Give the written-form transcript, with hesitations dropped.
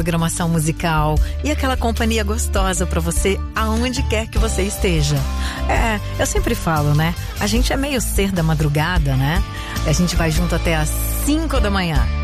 programação musical e aquela companhia gostosa pra você aonde quer que você esteja. Eu sempre falo, né? A gente é meio ser da madrugada, né? A gente vai junto até às 5 da manhã.